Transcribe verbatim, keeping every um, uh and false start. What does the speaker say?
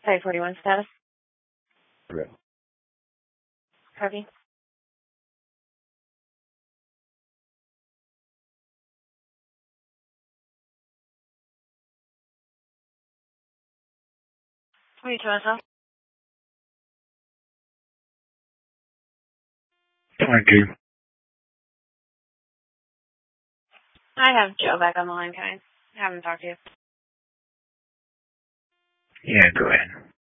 Site forty-one status. Okay. Copy. forty-two S L. twenty-two. I have Joe back on the line. Can I have him talk to you? Yeah, go ahead.